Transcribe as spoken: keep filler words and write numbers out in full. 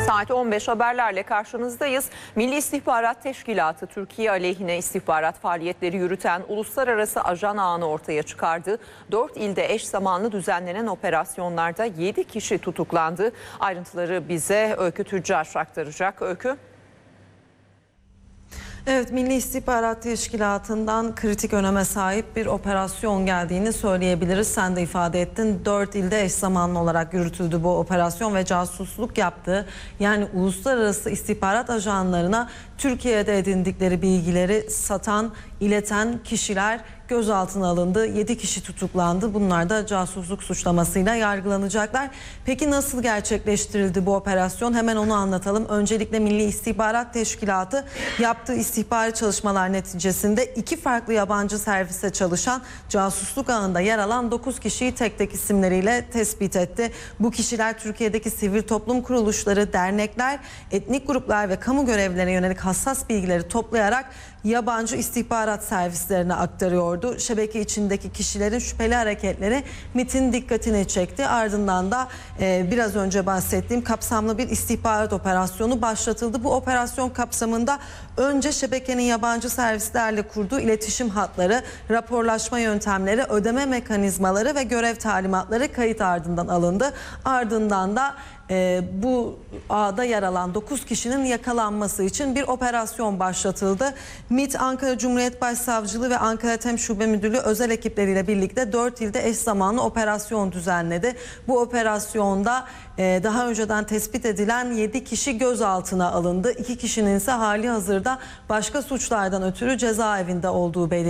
Saat on beş haberlerle karşınızdayız. Milli İstihbarat Teşkilatı Türkiye aleyhine istihbarat faaliyetleri yürüten uluslararası ajan ağını ortaya çıkardı. Dört ilde eş zamanlı düzenlenen operasyonlarda yedi kişi tutuklandı. Ayrıntıları bize Öykü Tüccar aktaracak. Öykü. Evet, Milli İstihbarat Teşkilatı'ndan kritik öneme sahip bir operasyon geldiğini söyleyebiliriz. Sen de ifade ettin. Dört ilde eş zamanlı olarak yürütüldü bu operasyon ve casusluk yaptığı, yani uluslararası istihbarat ajanlarına Türkiye'de edindikleri bilgileri satan, ileten kişiler gözaltına alındı. yedi kişi tutuklandı. Bunlar da casusluk suçlamasıyla yargılanacaklar. Peki nasıl gerçekleştirildi bu operasyon? Hemen onu anlatalım. Öncelikle Milli İstihbarat Teşkilatı yaptığı istihbari çalışmalar neticesinde iki farklı yabancı servise çalışan casusluk ağında yer alan dokuz kişiyi tek tek isimleriyle tespit etti. Bu kişiler Türkiye'deki sivil toplum kuruluşları, dernekler, etnik gruplar ve kamu görevlilerine yönelik hassas bilgileri toplayarak yabancı istihbarat servislerine aktarıyordu. Şebeke içindeki kişilerin şüpheli hareketleri MİT'in dikkatini çekti. Ardından da e, biraz önce bahsettiğim kapsamlı bir istihbarat operasyonu başlatıldı. Bu operasyon kapsamında önce şebekenin yabancı servislerle kurduğu iletişim hatları, raporlaşma yöntemleri, ödeme mekanizmaları ve görev talimatları kayıt ardından alındı. Ardından da e, bu ağda yer alan dokuz kişinin yakalanması için bir operasyon başlatıldı. MİT, Ankara Cumhuriyet Başsavcılığı ve Ankara Tem Şube Müdürlüğü özel ekipleriyle birlikte dört ilde eş zamanlı operasyon düzenledi. Bu operasyonda e, daha önceden tespit edilen yedi kişi gözaltına alındı. iki kişinin ise hali hazırda başka suçlardan ötürü cezaevinde olduğu belirtildi.